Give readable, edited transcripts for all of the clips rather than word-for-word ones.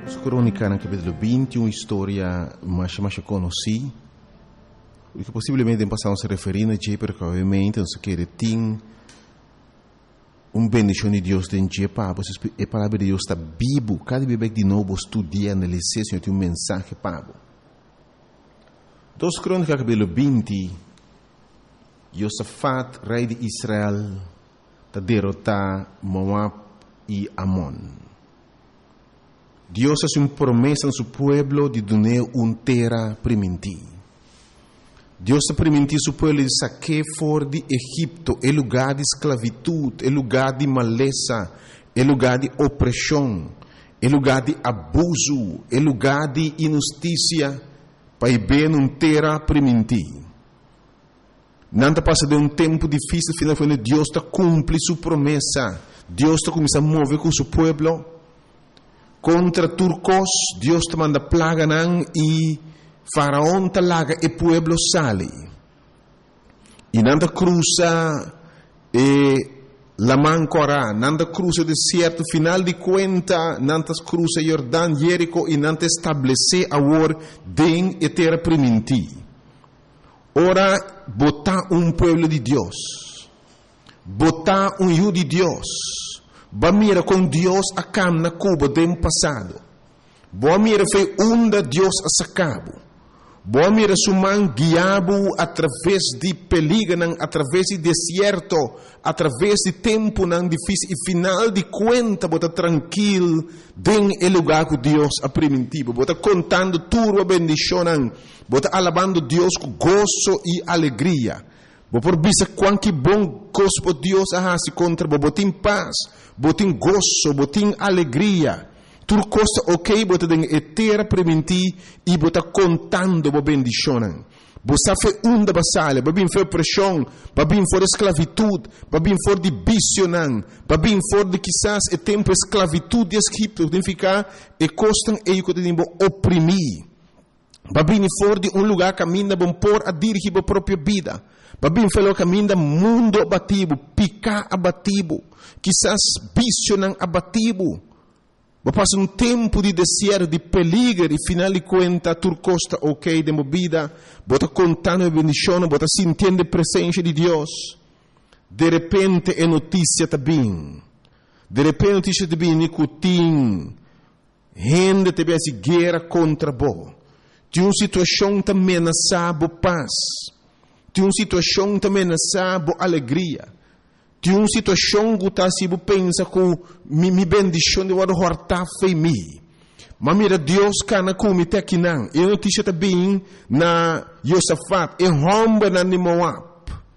Crônica no capítulo 20, uma história mais conhecida, que possivelmente passamos a referir a Jé, porque obviamente não se quer ter uma bendição de Deus dentro de Jé, a palavra de Deus está vivo, cada vez de novo estudia, analisar, Senhor, tem mensagem para Dos Crônica capítulo 20, Josafat, rei de Israel, está derrotar Moab e Amon. Dios hace una promesa en su pueblo de donar una tierra primitiva. Dios ha permitido a su pueblo de sacar fuera de Egipto, el lugar de esclavitud, el lugar de maleza, el lugar de opresión, el lugar de abuso, el lugar de injusticia, para ver una tierra primitiva. Nada pasa de un tiempo difícil, finalmente Dios está cumple su promesa. Dios está comenzando a mover con su pueblo. Contra turcos, Dios te manda plaga y faraón te laga y el pueblo sale. Y nada cruza la Mancorá, nada cruza el desierto, final de cuenta, nada cruza Jordán, Jerico y nada establece ahora den la tierra primitiva. Ahora, botar un pueblo de Dios, botar un hijo de Dios. Ba mira com Deus a cam na Cuba do passado. Boa mira foi onde Deus a sacabo. Boa mira suman guiabo através de peligro, através de deserto, através de tempo não difícil e final de conta bota tranquilo den el lugar que Deus a primitivo. Bota contando tua bendição, bota alabando Deus com gozo e alegria. Por bisa quanto bom gosto Deus a se contra botin paz, botin gozo, botin alegria. Tu costa ok, bota den etera preventi e bota contando bo bendição. Bosa fe unda basale, babin fe opressão, babin for esclavitud, babin for de bicionan, babin for de quizás e tempo esclavitud de Egipto, significa e costan e que tem bo oprimir. Babin for de lugar caminha bom por a dirigir a própria vida. Babin falou caminho do mundo abatido, picar abatido, quizás visionan abatido. Passa tempo de deserto, de peligro, e final de conta, tu costa ok de movida, bota contando a bendição, bota sentindo a presença de Deus. De repente é notícia também. De repente notícia também, nicotim, gente também se guerra contra bo. De uma situação também ameaçada paz. De uma situação também nessa boa alegria. De uma situação que está se pensa que me bendição de o hortar foi me. Mas mira Deus cana como te aqui não. E notícia também na Josafat e romba na Moab.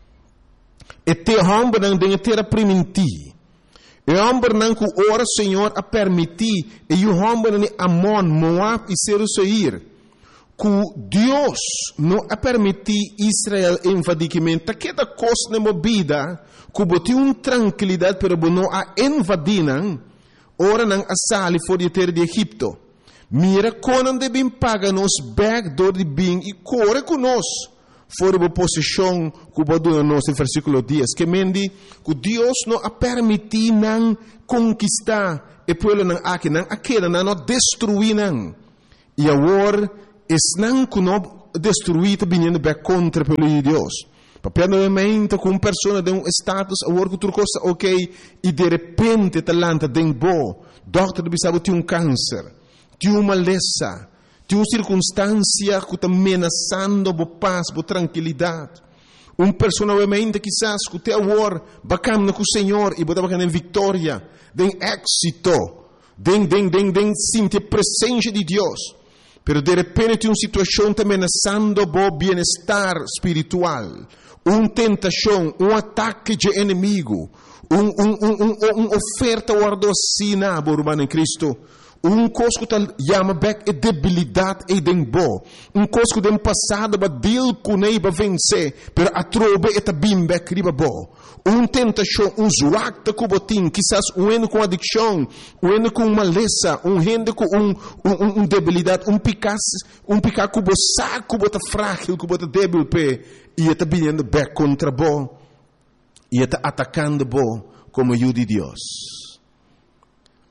E te romba na de terra primitiva. E romba na que ora Senhor a permitir e o romba na Amon, Moab e Seir. Que Deus não a permitir Israel invadimento, que da costa na movida, que botou uma tranquilidade, pero não a invadiram, ora não a sali fora de terra de Egipto. Mira, quando devem pagar nos backdoor de bem e corre conosco, fora da posição que botou no versículo 10, que mende que Deus não a permitir não conquistar e pelo não aqui não aquela não destruir não. E agora não que não destruído vindo bem contra pelo Deus. Papel novamente com uma pessoa de um status, agora que tu costa ok, e de repente talanta de bo, doutor bisabo tem câncer, tem uma maleza, tem uma circunstância que está ameaçando a paz, a tranquilidade. Uma pessoa novamente quizás que te agora bacana com o Senhor e botar bacana em vitória, de êxito, de sentir a presença de Deus. Pero de repente tem uma situação também ameaçando o bem-estar espiritual, uma tentação, ataque de inimigo, uma oferta guardocina, irmão em Cristo, coisa que chama back debilidade e dembo, coisa que tem passado para deal com ele para vencer, pero a trobe e bem back riba bo. Tentação, zoacta que botim, quizás com adicção, com maleza, gente com debilidade, picar que você que bota frágil, que bota débil, e está vindo back contra bo, e está atacando bo como ajuda de Deus.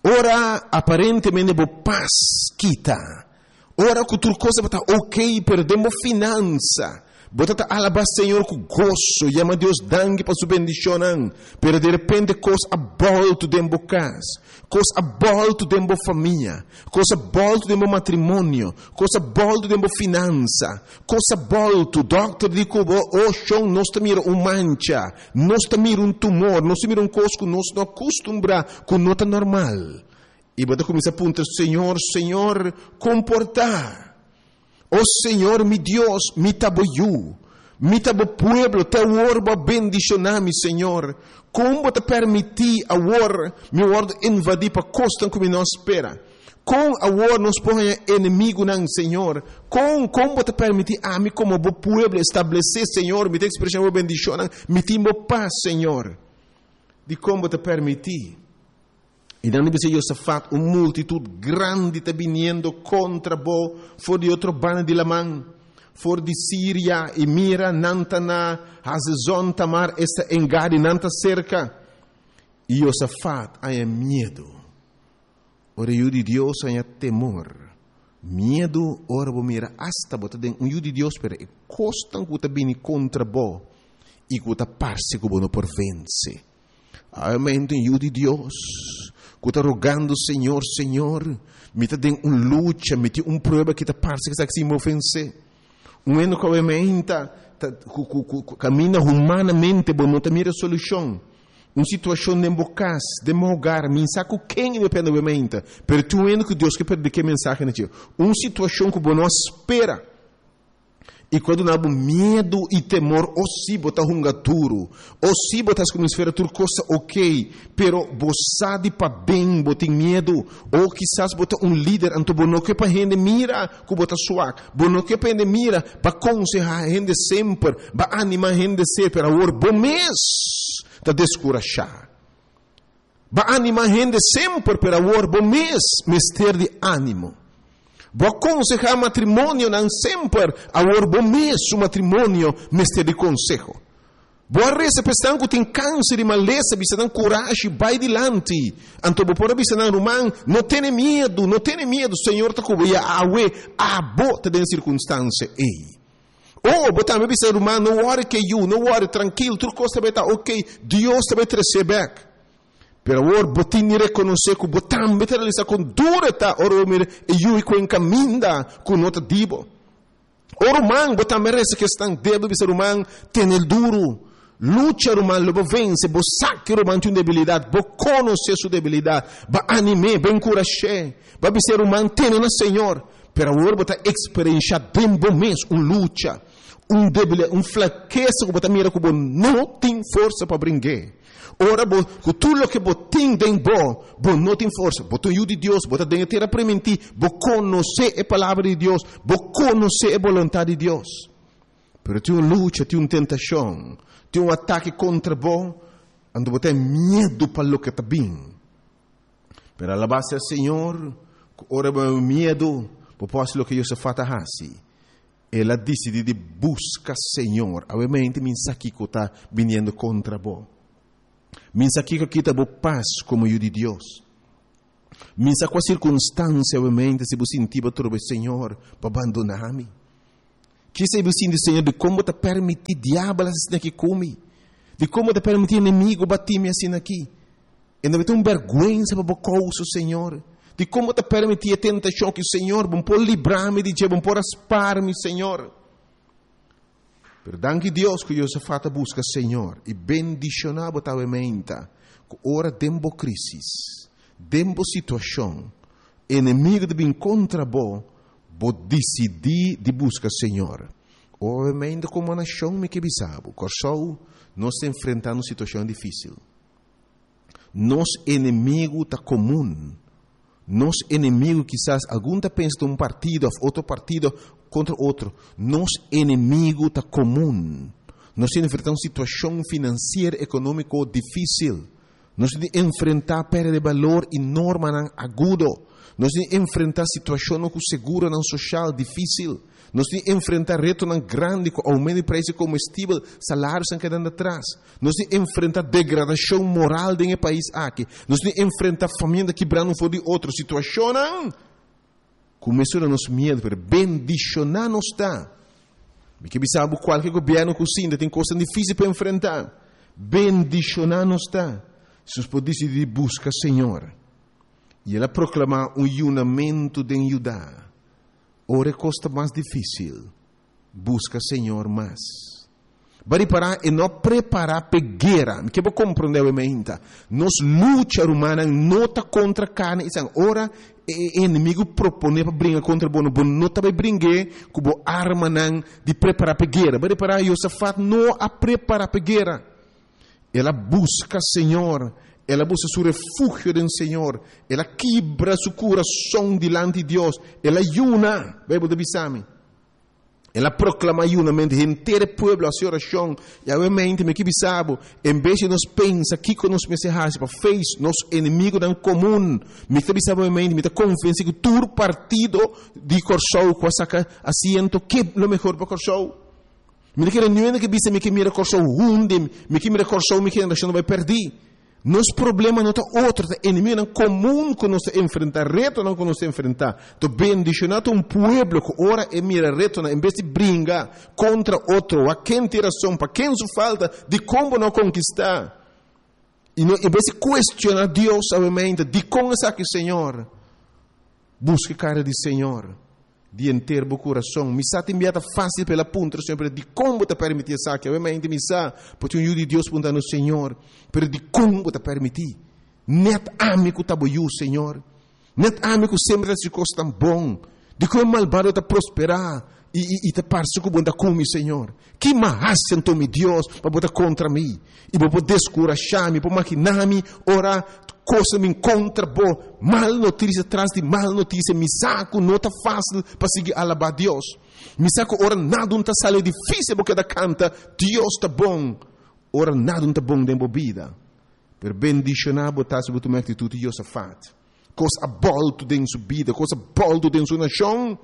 Ora, aparentemente, bo paz kita. Ora, cultura coisa bota ok, perdemos finança. Bota alabar Senhor com gozo, chama Deus dangue para sua bendição. Pero de repente, coisa abolto dentro casa, coisa abolto dentro família, coisa abolto dentro matrimônio, coisa abolto dentro finança, coisa abolto. Doctor diz que o chão nós mira mancha, nós mira tumor, nós mira coisa que nós não acostumbra com nota normal. E bota começa a apontar, Senhor, comportar. Oh Senhor, mi Deus, mi taboyu, mi tabo pueblo, te orba bendicionami, Senhor. Como te permitir a mi word invadir para costa como nós espera. Com a nos põe inimigo não, Senhor. Como te permitir a mim como bo pueblo estabelecer, Senhor, me te expressão bo bendição, me timo paz, Senhor. De como te permitir. E não deve ser Josafat, uma multitud grande está vindo contra bo, for de outro bando de Lamã, for de Síria, e mira, Nantana, Hazezon, Tamar, esta engade, Nanta cerca. E Josafat, há medo. Ora, o de Deus, há temor. Medo, ora, bo mira, hasta, bota den, o de Deus, pero, e costan que está vindo contra bo, e que está parse que bo não por vence. Amém, o de Deus. Que está rogando, Senhor, me tem luta, me tem prova que está parece que está se ofense. Ano que obviamente caminha humanamente, mas não tem solução. Uma situação de embocas, de mogar, me saco quem depende obviamente. Pero tu ano que Deus quer perder que mensagem na tia. Uma situação que não espera. E quando não há medo e temor, ou se botar duro, ou se botar como esfera tudo coisa ok, pero você de para bem, botar medo, ou quizás botar líder, então não que para gente mira, que botar suave, não que para gente mira, para aconselhar a gente sempre, para animar a gente sempre, para o bom mês, para descorachar. Para animar a gente sempre, para o bom mês, ter de ânimo. Vou aconselhar matrimônio não sempre a bom mês o matrimônio mestre de consejo. Boa reza pensando que tem câncer e maleza, bisa não coragem, vai dilante. Então por bisa não romano, não tenha medo, Senhor tá com a bota de circunstância ei. Oh, botar me bisa romano, não worry que não worry tranquilo, tudo coisa vai estar ok, Deus vai trazer back. Pero ora botin reconhecer que botam meteraliza com dureta ora mir e com encaminda com nota dibo. Ora man botam merece que estão debo ser humano tem el duro. Lucha romano lobo vence, bo saque romano tem debilidade, bo conhecer sua debilidade, ba anime, ba encorajar, ba ser humano tem na Senhor. Pero ora botar experiência tempo mês lucha, debilidade, fraqueza que botar mira que bo não tem força para brincar. Ora, com tudo o que botem tem bom não tem força. Botem o de Deus, botem dentro terra permitir, bo conhecer a palavra de Deus, bo conhecer a vontade de Deus. Pero tem uma luta, tem uma tentação, tem um ataque contra bo, ando botem medo para o que está bem. Pero alabaste ao Senhor, ora o medo, por posso o que Deus faz assim. Ela decide de buscar Senhor, obviamente mensagem que está vindo contra bo. Minsa que kita bo paz como o de Deus. Minsa com a circunstância, obviamente, se você sentir para Senhor, para abandonar-me. Que se você sentir, Senhor, de como te permitir diabo assim aqui come, de como te permitir inimigo bater-me assim aqui. E não vai ter uma vergonha para o Senhor. De como te permitir a tentação que o Senhor, bom por livrar-me de Deus, bom por aspar-me, Senhor. Pero danke Deus que Josafat busca Senhor e bendicionar botavelmente que ora dembo crisis, dembo situação, inimigo de vir contra bo decidir de buscar Senhor. Obviamente como nação me que bisabo, corsou nós enfrentando situação difícil. Nos inimigo tá comum. Nos inimigo quizás algum tá pensa de partido, outro partido contra outro. Nos inimigo está comum. Nós enfrentamos uma situação financeira, econômica difícil. Nós temos de enfrentar perda de valor enorme agudo. Nós temos de enfrentar situações com seguro não social difícil. Nós temos de enfrentar retos grandes com aumento de preço de combustível, salários estão quedando atrás. Nós temos de enfrentar degradação moral dentro do país aqui. Nós temos de enfrentar família quebrando um de outra situação. Começou a nos medo, mas bendicionar nos está. Porque sabe qualquer governo que ainda tem coisas difíceis para enfrentar. Bendicionar nos está. Se nós podemos decidir buscar Senhor. E ela proclamar unimento de Judá. Ora costa mais difícil. Busca Senhor mais. Bari parar e não preparar para guerra. Que vou compreender realmente. Nos luta humana não está contra carne. Ora o inimigo propõe para brincar contra bono. Bono não está para brincar com a arma de preparar para guerra. Bari parar Josafat não a preparar para guerra. Ela busca Senhor. Ela busca seu refúgio do Senhor. Ela quebra seu coração diante de Deus. Ela ayuna. Bíblia de Bisami. Ela proclama ayunamento. Inteiro povo a sua oração. E obviamente, me que bisabo. Em vez de nós pensar que nós pensamos para fez nosso inimigo em comum. Me que bisabo obviamente. Me que confiança que todo partido de Corsou com a assento que é o melhor para Corsou. Me que não é que bisa me que mira Corsou hunde. Me que mira Corsou me que a nação vai perder. Nosso problema não é outro, é inimigo comum que nós enfrentar, reto não que nós enfrentar. Então, bendicionado povo que ora e mira reto, em vez de brincar contra outro, a quem tem razão, para quem só falta, de como não conquistar. E não, em vez de questionar Deus, obviamente, de como é que Senhor, busque cara de Senhor, de inteiro o coração. Me está enviada fácil pela ponta, sempre de como te permitir essa que obviamente me está, porque um de Deus pergunta no Senhor, pero de como te permitir. Net amigo tá boiu, Senhor. Net amigo sempre se costa tão bom. De como malvado te prosperar e te parece que bom da come, Senhor. Que mais sentou me Deus para botar contra mim e para descurajar-me, para maquinar-me, ora coisa me encontra boa, mal notícia atrás de mal notícia, me saco, não está fácil para seguir alabar Deus. Me saco, ora nada não está saindo difícil porque da canta, Deus está bom. Ora nada não está bom dentro da vida. Per bendicionar, botar sobre tua atitude, Josafat. Coisa abolto dentro sua vida, coisa abolto dentro sua nação.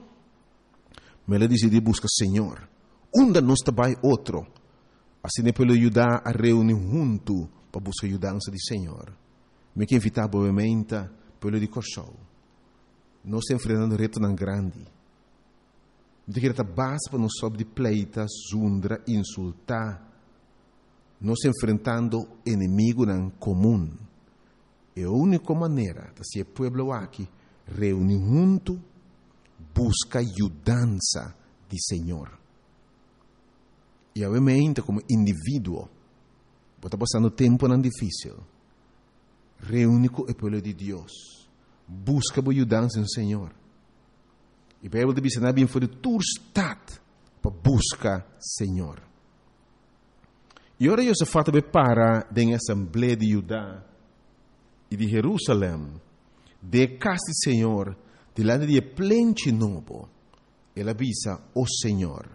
Mas ela decidiu buscar Senhor. Onde nós trabalha outro. Assim é para ajudar a reunir junto para buscar ajudança de Senhor. Me que invitar obviamente pelo de Corsou. Nós estamos enfrentando reto tão grande. Me que a base para nós sob de pleita, zundra, insultar. Nós enfrentando inimigo em comum. É a única maneira de ser povo aqui reunir junto, busca ajudança de Senhor. E obviamente como indivíduo, está passando tempo não difícil. Reúne com o povo de Deus. Busca a ajudança no Senhor. E a Bíblia diz que não é for tu estado para buscar Senhor. E agora Josafat para da Assembleia de Judá e de Jerusalém, de casa do Senhor, delante de plente novo, ele avisa o Senhor.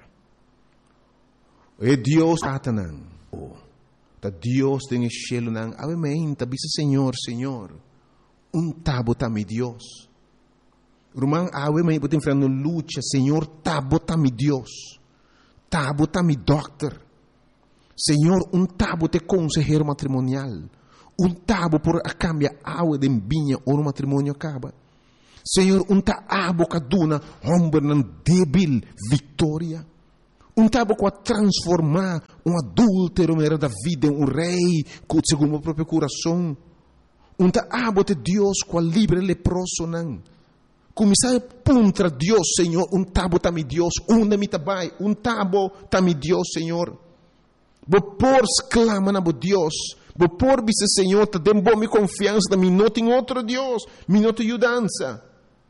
É Deus Satanás. Ta Deus tem o cielo nang obviamente bisa Senhor tabo ta mi Deus rumang obviamente pode enfrentar luta Senhor tabo ta mi Deus tabo ta mi doctor Senhor tabo te consejero matrimonial tabo por a cambia água de vinha ou no matrimônio acaba Senhor ta abo kaduna homem nan débil vitória tabo a transformar adúltero da vida em rei segundo o próprio coração. Tabo de Deus com livre leproso não. Começar contra Deus, Senhor. Tabo tá mi Deus. Onde me tabai? Tabo tá mi Deus, Senhor. Por exclama na Deus. Por dizer, Senhor, te dê boa confiança. Me não tem outro Deus. Me não tem ajudança.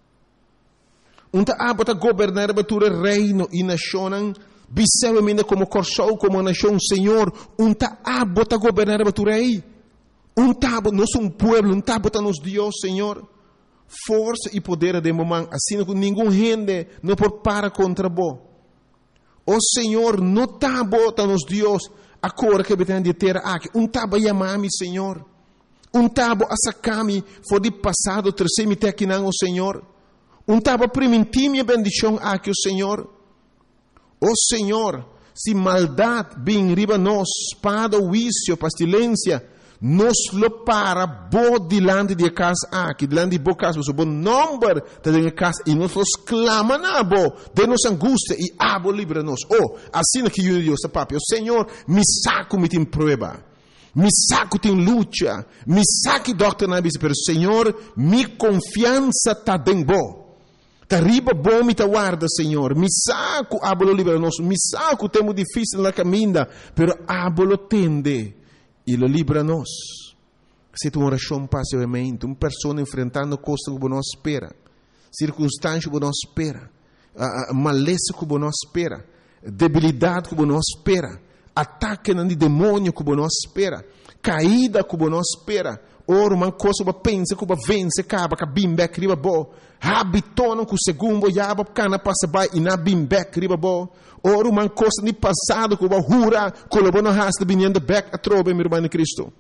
Tabo tá governar o reino e nação. Bisewamente como Corsou, como nação, Senhor, tabo está governar a tu rei. Tabo, nós somos povo, tabo está nos Deus, Senhor. Força e poder de momento, assim que nenhum gente não pode parar contra vós. O Senhor, não tabo está nos Deus, agora que tem de terra aqui. Tabo chamar-me, Senhor. Tabo asacami for de passado terceiro te aqui não, o Senhor. Tabo permitir minha bendição aqui, o Senhor. O Senhor, se maldade bem riba nós, espada, vício, pestilência, nos lo para bo dilante de casa aqui, dilante de bo casa, o bom número de casa, e nós los clama na bo, de nos angústia, e abo livra nos. Assim que eu Deus, papi, o Senhor, me saco me tem prova, me saco tem luta, me saque doctor na bisa, pero Senhor, mi confiança tá bem bo. Tariba bom me guarda, Senhor. Me saco, abolo libera nós. Me saco, temo difícil na caminha, pero abolo tende e lo libera nós. Se tu oração passivamente, uma pessoa enfrentando coisas que você não espera, circunstâncias que você não espera, maleza que você não espera, debilidade que você não espera, ataque de demônio que você não espera, caída que você não espera. Ora, uma coisa que pensa que vence, acaba com a bimbek riba bo. Habitona com o segundo, yaba cana passa by e na bimbek riba bo. Ora, uma coisa de passado que você jura, colabou na raça de vinhando back a trobe, meu irmão em Cristo.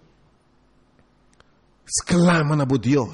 Exclama na bo Deus.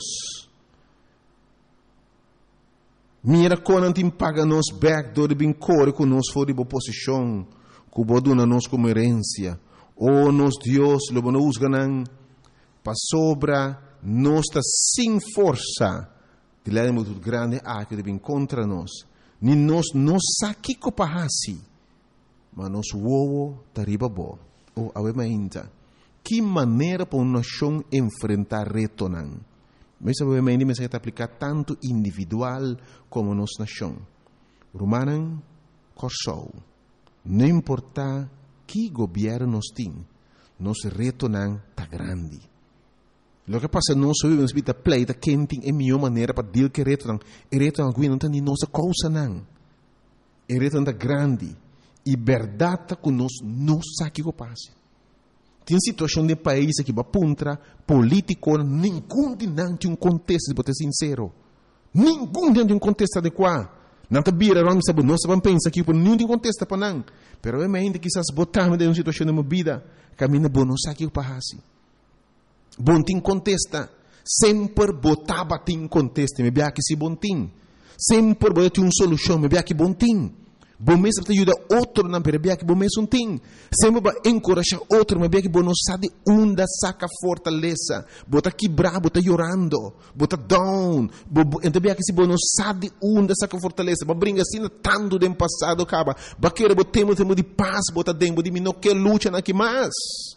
Mira quando não paga nos back, do de core com nós for de boa posição, que você dona nós como herência. Nos Deus, lobo não usa não. Para sobra, nós está sem força de lá muito grande que deve contra nós. Nem nós não sabe que pahasi, mas nós uou tariba bo. Obviamente, que maneira para uma nação enfrentar reto não? Mas obviamente me se aplicar tanto individual como nossa nação. Romanan corsou. Não importa que governo nós tem, nosso reto não está grande. Lo que passa não sou eu a pleita quente é minha maneira para dizer que reto não não tem nossa coisa não. É reto não grande e verdade que nós não sabe o que passa. Tem situação de país que vai puntra político nenhum de não tem contexto de ser sincero. Nenhum de um contexto adequado. Não te bira não sabe nós vamos pensar que por nenhum de contexto para não. Pero é ainda que essas botamos de uma situação de uma vida caminha bom não sabe o que passa. Bom tem contesta, sempre botava tem contesta, me bia que se bom tem, sempre botava uma solução, me bia que bom tem, bom mesmo te ajuda outro não, me bia que bom mesmo tem, sempre vai encorajar outro, me bia que bom não sabe onde saca fortaleza, bota quebrar, bota chorando, bota down, então bia que se bom não sabe onde saca fortaleza, vai brincar assim tanto do passado acaba, vai querer botar tempo de paz, bota dentro de mim não quer luta na que mais.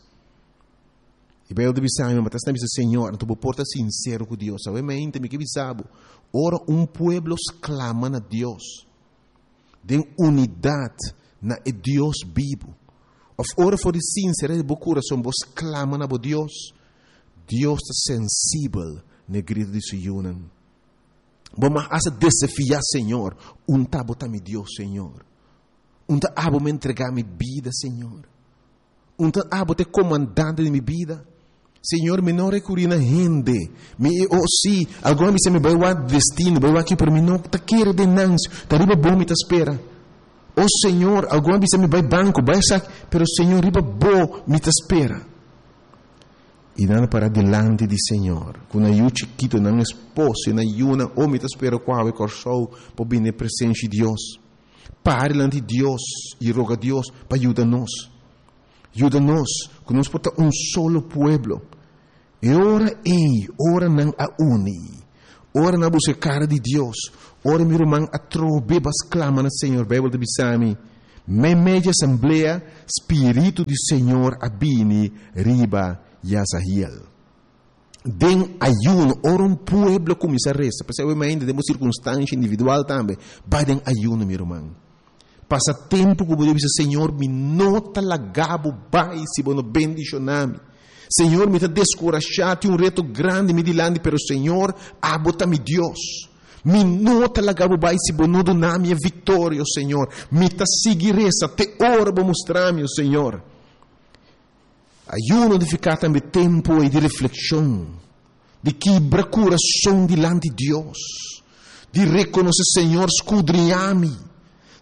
E bem, eu deve saber, mas está dizendo, Senhor, tu porta sincero com Deus. Obviamente, me que sabe, ora pueblo clama a Deus, tem unidade na Deus vivo. Ora for sincero de coração, vos clama a Deus. Deus está sensível no grito de Sion. Vamos a desafiar, Senhor, tá me Deus, Senhor. Tá me entregar minha vida, Senhor. Tá te comandante de minha vida. Senhor, me não recorri na gente. Agora me se me vai o destino, vai aqui para mim, não está querendo denúncia, está riba bom me te espera. Senhor, agora me se me vai banco, vai sair, pero Senhor, riba bom me te espera. E nada para delante de Senhor, com a eu chiquito, não esposo, na yuna, me te espera qual é corsou, para vir na presença de Deus. Pare diante de Deus e roga a Deus para ajudar-nos. Ajuda-nos, que nós porta solo pueblo. E ora não a uni. Ora na buscar de Deus. Ora meu irmão a trobebas clama no Senhor. Bíblia de Bisami. Media assembleia, Espírito do Senhor abini riba Yazahiel. Den ayuno, ora pueblo começa a resta. Porque ainda temos circunstância individual também. Vai den ayuno, meu irmão. Passa tempo que eu disse, Senhor, me nota lagabo, vai, se você bendicioname. Senhor, me está descorajado, um reto grande, me dilande, pero Senhor, abota-me Deus. Me nota lagabo, vai, se você não donar minha vitória, Senhor. Me está seguir essa, te ora para mostrar-me, Senhor. Ayuno de ficar também tempo e de reflexão, de quebrar coração dilante de Deus, de reconhecer, Senhor, escudrinhar-me.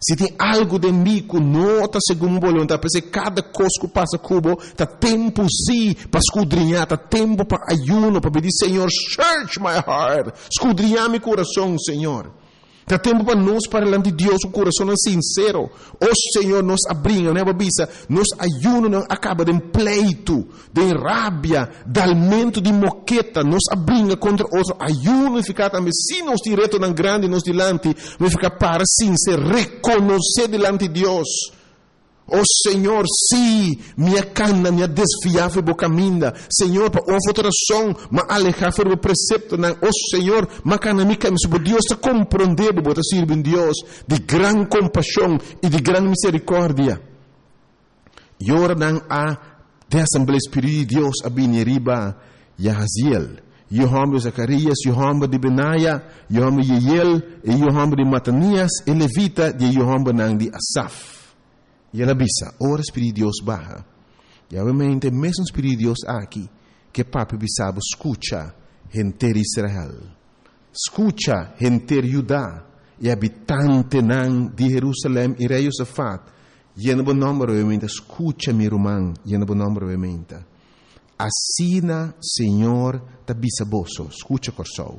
Se tem algo de mim que não está segundo o voluntade, porque cada coisa que passa cubo, está tempo sim para escudrinhar, está tempo para ayuno, para pedir, Senhor, search my heart, escudrinhar meu coração, Senhor. Está tempo para nós, para diante de Deus, o coração é sincero. O Senhor nos abriga, né, babisa? Nos ayuno não acaba de pleito, de rabia, de aumento de moqueta, nos abriga contra outro. Ayuno e ficar também, se nos direto não grande, nos dilante, vai ficar para sincero, reconhecer delante de Deus. Oh Senhor, sim, minha cana, minha desfiar foi boa caminha. Senhor, para uma alteração, mas alejar foi o precepto. Oh Senhor, mas cana minha caminha. Deus está compreendendo, bota servir Deus de gran compaixão e de gran misericórdia. E ora não há de Assembleia Espírita de Deus a bineriba Yahaziel. Yohamba Zacarias, Yohamba de Benaia, Yohamba de Yeiel, e Yohamba de Matanias, e Levita de Yohamba nang de Asaf. E ela bisa, ora Espírito de Deus barra. E obviamente, mesmo Espírito de Deus aqui, que papi bisabo, escucha, gente de Israel. Escucha, gente de Judá, e habitante nan de Jerusalém, e rei Josafat. E no bom nome, obviamente, escucha, meu irmão, e no bom nome, obviamente. Assina, Senhor, da bisaboso, escucha, corsou.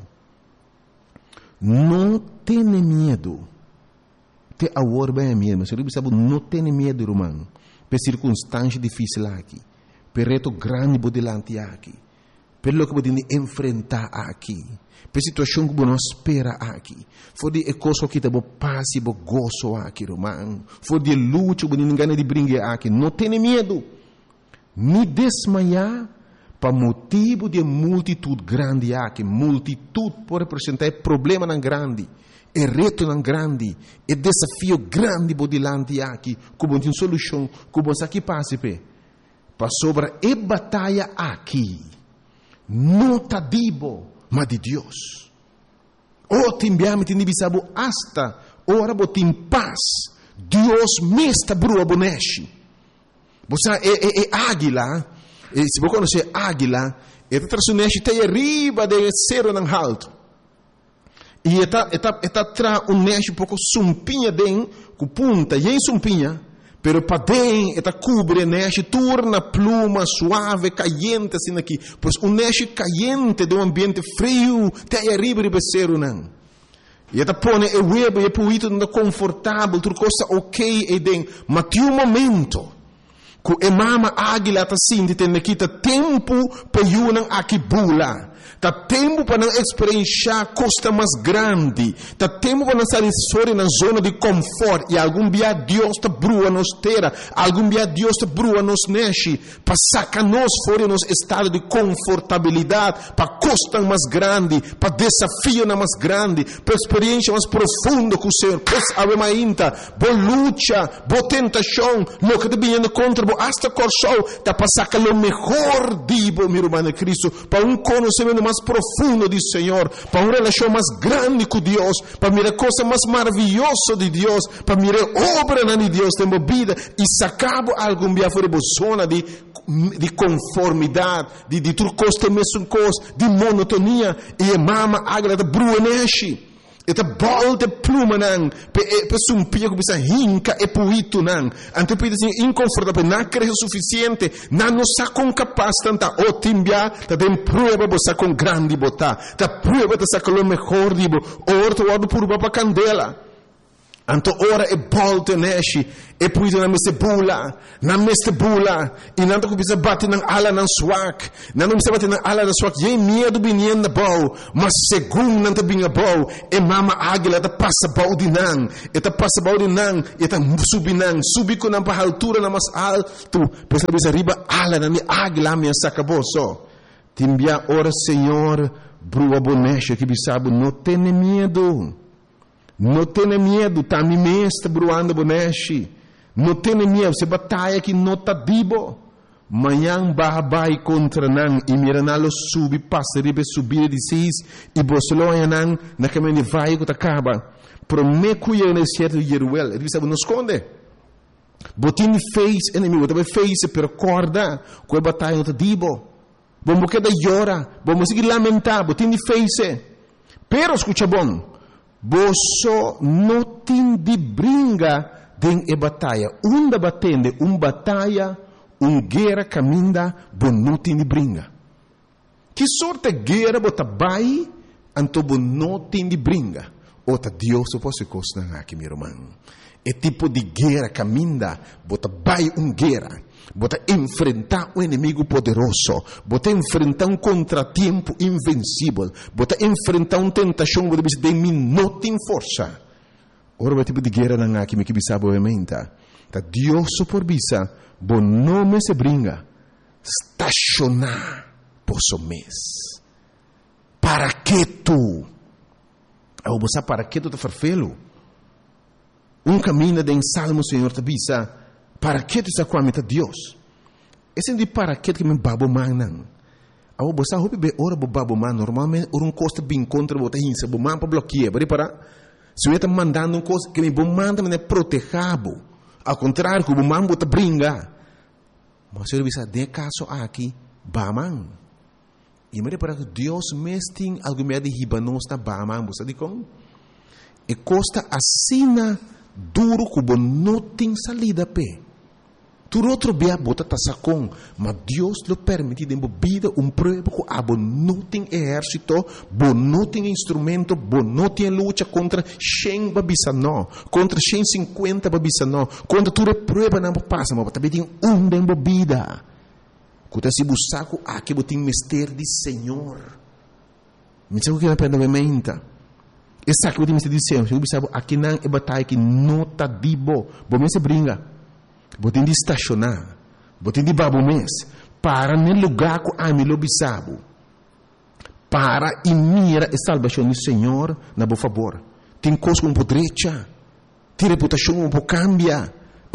Não tenha medo. Te agora bem mesmo, se você sabe, não tem medo, irmão, por circunstância difícil aqui, por reto grande por delante aqui, pelo que você tem que enfrentar aqui, por situação que você não espera aqui, for de coisa que você paz e gozo aqui, irmão, for de luta que você não ganha de brincar aqui, não tem medo, nem desmaiar, para motivo de multitude grande aqui, multitude pode representar problema não grande. É reto não grande, é desafio grande por delante aqui, como tem solução, como aqui passa para sobre a batalha aqui, não está dibo, mas de Deus. O timbiame tem bisabo hasta, ora botim paz, Deus me está brua boneshi. Você é águila, se você conhecer águila, é traçoneshi tem arriba de cero não alto. E está tra um neste pouco sumpinha den, com punta, e em sumpinha, pero para den, está cobre neste, torna pluma suave, caliente assim aqui, pois um neste caliente de um ambiente frio, tem arriba de becero não. E está põe o web, e puito não confortável, tudo coisa ok e den, mas tem um momento, que a mama águila está assim, tem aqui, tá tempo para yunang aqui bula. Tá tempo para não experienciar costa mais grande. Tá tempo para não sair fora na zona de conforto. E algum dia Deus te brua nos terra. Algum dia Deus te brua nos neche. Para sacar nós fora nos estado de confortabilidade. Para costa mais grande. Para desafio mais grande. Para experiência mais profunda com o Senhor. Pois a ainda. Boa luta. Boa tentação. Lo que te vindo contra. Boa hasta corção. Tá para sacar o melhor dibo, meu irmão Cristo. Para conhecimento mais profundo do Senhor, para uma relação mais grande com Deus, para mirar coisa mais maravilhosa de Deus, para mirar obra de Deus na vida e sacar algum dia fora da zona de conformidade, de tudo coisa, mesmo coisa, de monotonia, e a mama agrada bruaneshi. Eta volta pluma nang, pe sumpia que bisa hinca e puito nang. Ante pede assim inconfortável, não creio suficiente, não sa com capaz tanta o timbia, ta tem prova bosa com grande bota, ta prova ta sa com o melhor dibo, orto wado purba pa candela. Anto ora e volte neshi, e puito na meste bula, e nanto que bisa bate nang ala nang swak, nanto bisa bate nang ala nang swak, ye medo binien na bau, mas segundo nanto binga bau, e mama águila ta passa bau di nang, e ta passa bau di nang, e ta subi ko nang pa altura na mas alto, pesa bisa riba ala nang ni águila minha sacaboso. Timbia ora Senhor, brua bonecha que bisabo, não tenha medo. Não tenha medo, tá me mestre bruando bonechi. Não tenha medo, se batalha que não tá dibo. Manhã babai contra nan e miranalo subi passa ribe subir de seis e bosloia nan na caminho vai que tá acaba. Prometo eu nesse certo Jeruel, ele sabe não esconde. Botin fez inimigo, também fez per corda, que batalha não tá dibo. Vamos que da llora, vamos seguir lamentar, botin fez. Pero escucha bom. Boso não tem de brinca den e batalha. Batende, batalha, guerra caminha, bo não tem de brinca. Que sorte guerra bota bai, anto bo não tem de brinca. Ota Deus o posso costa aqui, meu irmão. É tipo de guerra caminha, bota bai guerra. Bota enfrentar um inimigo poderoso, bota enfrentar contratempo invencível, bota enfrentar tentação que de mim não tem força. Ora, o tipo de guerra não há que me bisa boamente. Tá Deus por bisa, bom nome se brinca, estacionar posso mês. Para que tu? Eu vou para que tu te farfelo? Caminho de salmo, Senhor, te bisa. Para que tu está com a meta Deus? Esse de para que me babo man. Ao você hope be ora babo man normalmente costa bem contra bota hinsa bo man para bloquear, para se eu está mandando coisa que me bom manda me protejabo. Ao contrário, que o man bota brinca. Mas eu bisa de caso aqui baman. E me para que Deus mesting algo me de hibanos na baman, você diz como? E costa assina duro que não tem salida pe. Tu outro bia bota tasacon, mas Deus lo permite de vida prova que abo não tem exército, bo não tem instrumento, bo não tem luta contra 100 babisa não, contra 150 babisa não, contra tu prova não passa, mas também tem de vida. Kuta si busaku aqui botin mistério de Senhor. Me sabe o que é pena mementa. Essa que botin mistério de Senhor, eu sabe aqui não é batalha que não tá dibo, bo me se brinca. Botin de estacionar, botin de babo mês, para no lugar que a mim lo bisabo, para e mira a salvação do Senhor na bo favor. Tem coisa com podrecha, tem reputação um pouco cambia,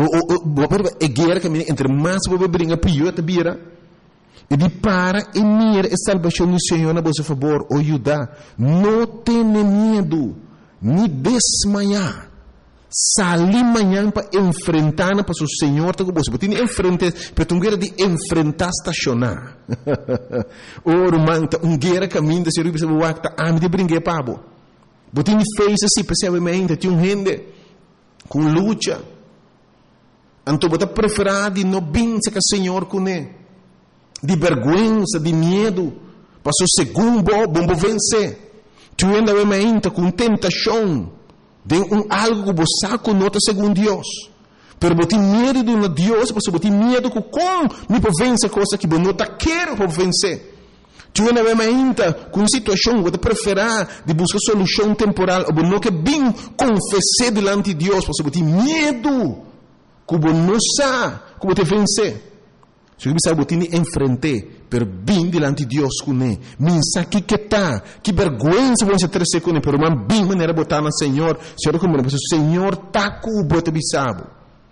é guerra que entre mais bobo brinca pior te bira. E de para e mira a salvação do Senhor na bo favor, o Judá, não tenha medo, nem desmaiar. Salir manhã para enfrentar para o Senhor, tá com você. Porque enfrente, para tu guerra de enfrentar estacionar. Ora, manta, guerra caminho de ser o bispo wakta, me de brincar pabo. Porque fez assim, percebamente, tinha gente com luta. Então, bota preferar de não bença que o Senhor com ele, de vergonha, de medo, para o segundo bom vencer. Tu ainda mente com tentação. De algo que você conota segundo Deus. Pero você tem medo de Deus, você tem medo que como me pode vencer coisa que você não quer para vencer. Tu ainda ainda com situação que você prefere de buscar solução temporal, ou não que bem confessar diante de Deus, você tem medo que você não sabe que você vencer. Se você sabe que você enfrentar, pero bem diante de Deus com ele. Minsa que que vergonha você ter com ele, pero man bem maneira botar no Senhor. Senhor como o Senhor tá com você bisabo.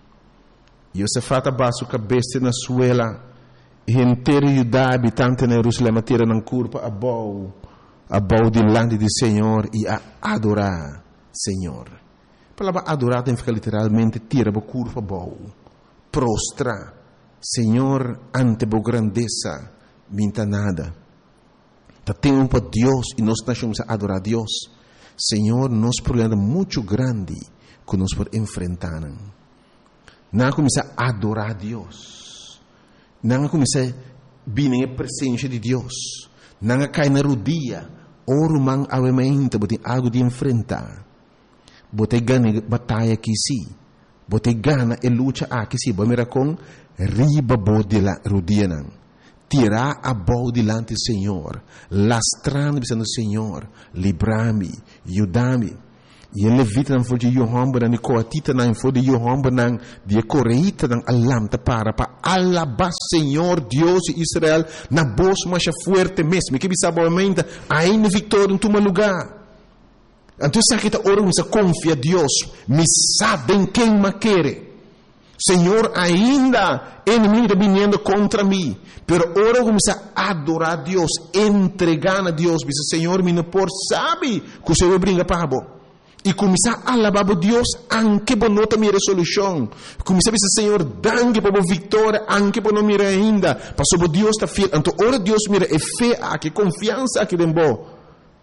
E você fata baixo cabeça na suela, e inteiro Judá habitante na Jerusalém tira na curva a bau diante do Senhor e a adorar Senhor. A palavra adorar tem que ficar literalmente tira a curva bau, prostrar. Senhor, ante a grandeza, minta nada. Temos para Deus e nós estamos a adorar a Deus. Senhor, nosso problema é muito grande que nós podemos enfrentar. Não começar a adorar a Deus. Não começar a vir na presença de Deus. Não cair na rodilha. Oro man avementa, bote algo de enfrentar. Bote gana batalha aqui sim. Bote gana e luta aqui sim. Bamira com riba bo de la rodilha. Tirar a bola delante do Senhor, lastrando o Senhor, livrar-me, ajudar-me. E ele levita não foi de Yohamba, não coatita não foi de Yohamba, não de correita não alamta para alabar Senhor Deus de Israel na bolsa mais forte mesmo. Que sabe realmente ainda vitória em tu lugar. Então se aqui ora você confia Deus, me sabem quem me quer. Senhor, ainda inimigo está vindo contra mim, pero ora começa a adorar a Deus, entregar a Deus, diz Senhor, me não por sabe que o Senhor brinca para você. E começar a alabar a Deus, anche por não ter minha resolução. Começar a dizer, Senhor, danke por a vitória, anche por não mirar ainda. Passou por Deus está fiel. Então, ora Deus mira, é fé aqui, confiança aqui dentro.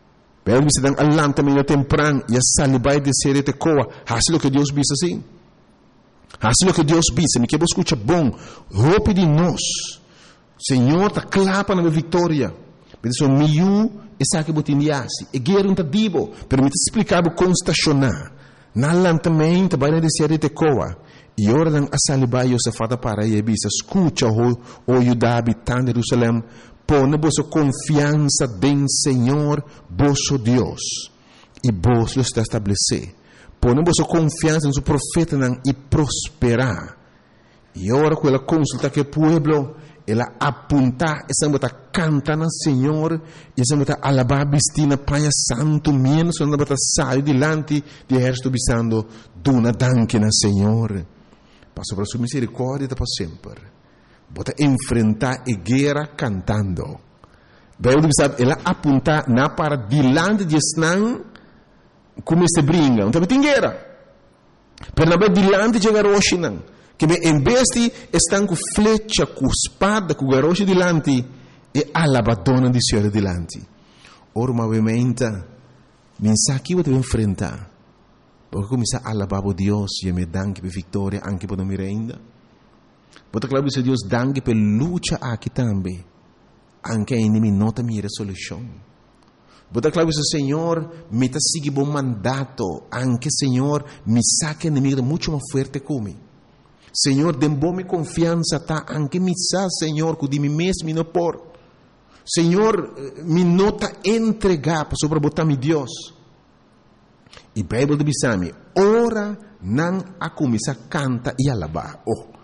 Pero você dá alanta meio temprano e a salibai de ser te coa. Assim o que Deus visa assim. Assim o que Deus visa. Me que você escuta bom. Roupa de nós. Senhor, tá clapa na minha vitória. Mas o meu essa que botindiasi. E guerra tá dibo. Pero me te explicar o como estacionar. Na lantamento vai na de ser te coa. E ora dan a salibai o safata para e visa. Escuta o Judá habitante de Jerusalém. Põe vossa confiança em Senhor, vosso Deus, e vos lo está estabelecer. Põe vossa confiança em seu profeta e prosperar. E agora, com ela consulta que o povo, ela aponta, essa bota canta no Senhor, e essa bota alabar vestir na Pai Santo, menos quando bota sai delante de exército bisando, dona danke no Senhor. Passo para sua misericórdia para sempre. Bota enfrentar a guerra cantando. Bíblia sabe, ela aponta na para dilante de Esnan como se brinca. Não tem guerra. Pero na dilante de garoche não. Que em vez de estão com flecha, com espada, com garoche dilante, e alabadona de Senhor dilante. Ora, obviamente, mensagem que eu enfrentar. Porque começar a alabar a Deus e me dá que vitória anche para me renda. Bota claro que Deus dangue per luta aqui também. Anche a inimigo nota minha solução. Bota claro que o Senhor me está seguindo bom mandato. Anche Senhor me saca inimigo muito mais forte como. Senhor, dê-me confiança, tá? Anche me sa, Senhor, que de mim mesmo não por. Senhor, me nota entregar para sobre botar meu Deus. E a Bíblia diz assim, ora não a começar canta e alabar. Oh.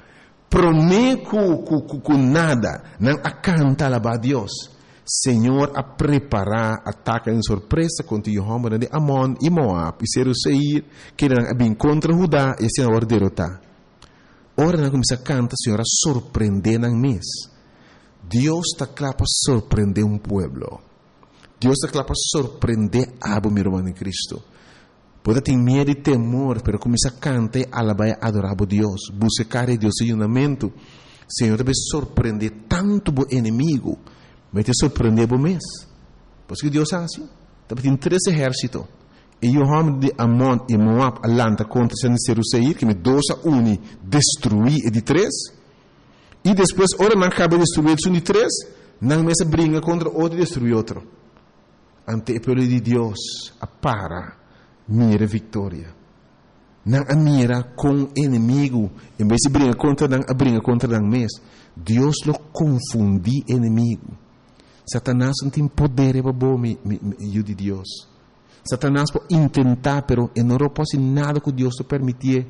Prometo nada, não a canta alabar a Deus. Senhor, a preparar ataque em surpresa contra o homem de Amon e Moab, e ser o Seir, que não bem contra Judá, e assim agora derrotar. Ora, não começa a cantar, Senhor, a surpreender na mês. Deus está claro para surpreender um povo. Deus está claro para surpreender a meu irmão em Cristo. Pode ter medo e temor, pero começa a cantar e alabar e adorar a Deus. Buscar a Deus em unamento. Senhor, deve surpreender tanto o inimigo, vai te surpreender o mês. Porque Deus é assim. Deve ter 3 exércitos. E o homem de Amon e Moab alanta contra Seir, que me 2-1 destruir e de 3. E depois, ora não acaba de destruir de 3, não mais briga contra outro e destrui outro. Ante o povo de Deus, a para. Mira vitória. Não a mira com inimigo. Em vez de brigar contra não a briga contra não mesmo. Deus lo confundi inimigo. Satanás não tem poder para bom de Deus. Satanás pode tentar, pero não pode nada que Deus te permitir.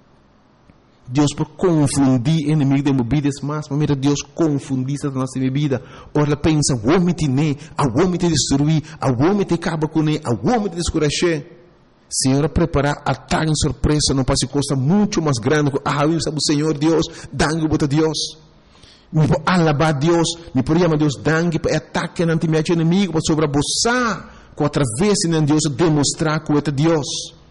Deus pode confundir inimigo de movidas mais, mas mira Deus confundir Satanás de vida. Ora ela pensa, o homem te ne, o homem te destruir, o homem te acaba com ele, o homem te descuracher. Senhor, preparar ataque em surpresa não pode coisa muito mais grande. Eu sabe o Senhor Deus, dangue para Deus. Me pode alabar Deus, me pode chamar Deus dangue para ataque não te mete inimigo para sobreposar, com através de Deus demonstrar que é Deus.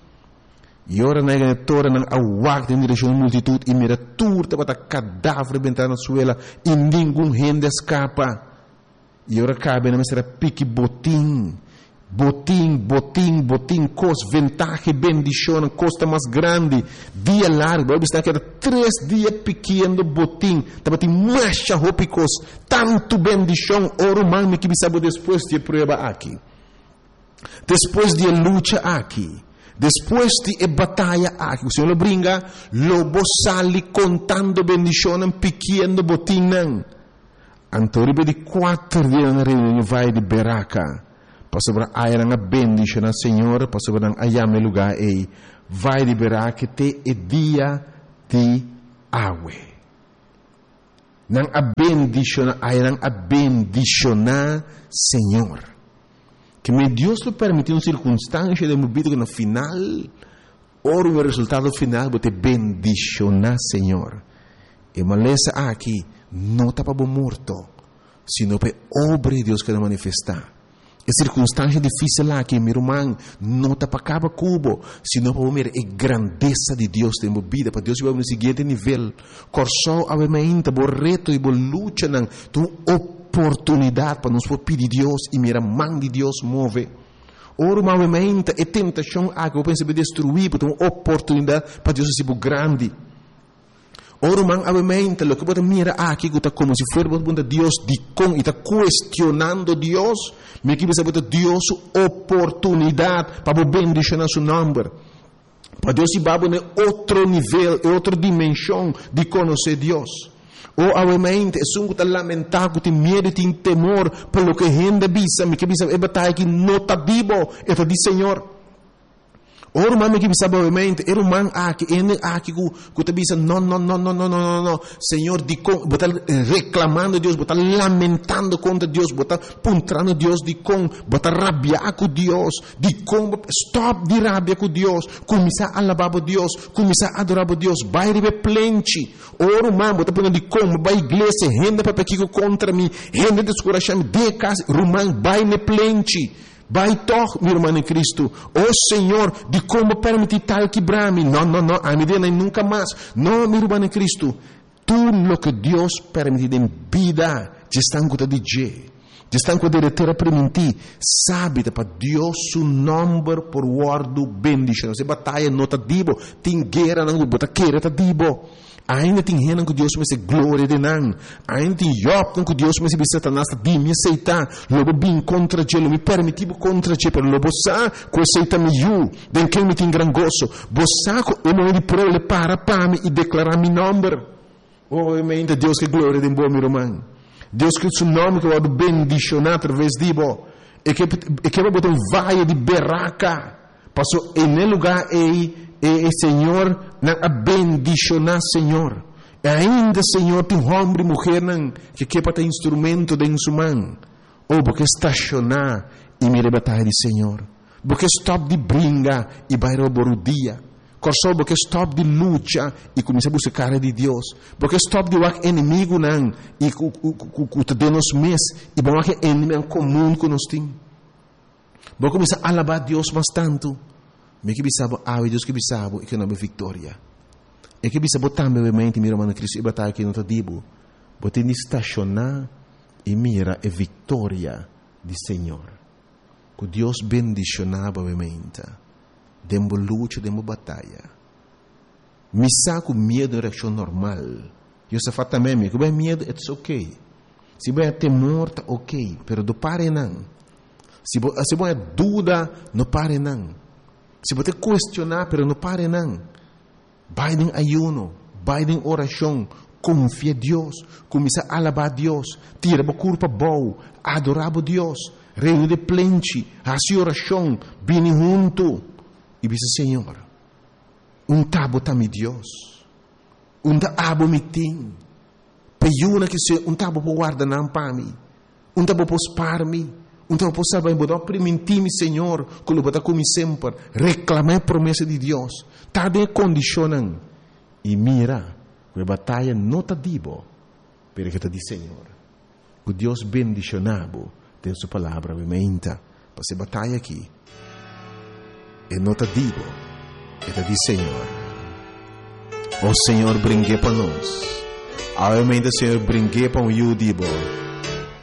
E ora na igreja não aguarda em direção à multitud e mira turta para cadáver bentar na suela e nenhum rende escapa. E ora cabe na mestra pique botim. Botim, cos, ventaja, bendição, costa mais grande, dia largo, vai estar que era 3 dias pequeno botim, estava tem mais roupas, tanto bendição, oro mami que me sabe depois de prova aqui, depois de luta aqui, depois de batalha aqui, o Senhor lo brinca, lobo sali contando bendição, pequeno botim não, antoribe de 4 dias na reunião vai de Beraca. Pastor ai nga bendition na Senhor, pastor nang ayame lugar e vai liberar que te e dia de awe. Nang a bendition ai nang a bendicionar Senhor. Que me Deus lo permitiu circunstância de movida que no final ora o resultado final bote bendicionar Senhor. E malesa aqui não tá para morto, sino para obra de Deus que não manifestar. É circunstância difícil lá que meu irmão não está para acabar cubo, sino para ver a grandeza de Deus em minha vida, para Deus vai no seguinte nível. Corso obviamente o reto e a luta não, tu oportunidade para nos pedir Deus e mira mão de Deus move. Ora, obviamente, a tentação a que eu penso destruir, porque é uma oportunidade para Deus ser grande. Ora, obviamente, o que você mira aqui, que está como se fosse Deus de com e está questionando Deus, me que você Deus oportunidade para bendicionar seu nome. Para Deus ir para outro nível, outra dimensão de conhecer Deus. Ou, obviamente, é um que está lamentado, que tem medo, tem temor, pelo que a gente bisa, me que bisa é batalha que não está vivo, é para o Senhor. Ora, o que bisa, obviamente, era um man aqui, que está bisa, não, Senhor, de com, botar reclamando Deus, botar lamentando contra Deus, botar puntrando Deus de com, botar rabiar com Deus, de com, stop de rabia com Deus, começar a alabar Deus, começar a adorar Deus, vai receber plente. Ora, o man, botar punando de com, vai igreja, renda para pequeno contra mim, renda descorachar-me, de casa, rumang, vai ne plente. Vai toch, meu irmão em Cristo. Oh Senhor, de como permitir tal quebrar-me? Não, a minha vida nunca mais. Não, meu irmão em Cristo. Tudo o que Deus permite em vida, já estão com o DJ. Já estão com o diretor permitir. Sabe, para Deus, o nome por guardo bendição. Você batalha, não está dibo. Tem guerra, não está queira, está dibo. Ainda tem gente que Deus me se glória de não. Ainda tem Job que Deus me se Satanás de me aceitar. Logo bem contra Ele, me permitir contra Ele, pero logo sa que aceita me you, den que me tem gran gozo. Bosa que o momento de prole para mim e declarar meu nome. Obviamente Deus que glória de bom meu irmão. Deus que seu nome que vai bendicionar através de bo. E que vai botar vaia de berraca. Passou em lugar Senhor, a bendicionar, Senhor. E ainda, Senhor, tem homem e mulher que quer ter instrumento de sua mão. Ou porque estacionar e me rebatar de Senhor. Porque stop de brinca e vai roubar o dia. Porque stop de luta e começar a buscar de Deus. Porque stop de ser inimigo e que de nos mês e vamos ser inimigo comum que nós temos. Vamos começar a alabar Deus bastante. Me que bisabo Deus que bisabo e que não é vitória. E que bisabo também obviamente meu irmão Cristo e batalha que não está dibo. Bote de estacionar e mira a vitória do Senhor. Que Deus bendicionava obviamente. Demo luta, demo batalha. Me saco medo é reação normal. Eu só faço também que bem medo é ok. Se bem temor tá ok, pero do pare não. Se bem dúvida, não pare não. Se você questionar, pero não pare não. Vai em ayuno, vai em oração, confia em Deus, começa a alabar a Deus, tira a culpa boa, adorar a Deus, reino de plente, a sua oração, vem junto. E diz, Senhor, tabo também Deus, tabo me tem, peiuna que se tabo por guardar não para mim, tabo por spar-me, então, por saber, vou permitir-me, Senhor, que eu vou como sempre, reclamar a promessa de Deus. Está bem condicionando. E mira, a batalha não está dibo, pero que está de Senhor. Que Deus bendicionado tem sua palavra, obviamente, para essa batalha aqui. E não está dibo, está de Senhor. O Senhor brinque para nós. Obviamente, o Senhor brinque para o dibo.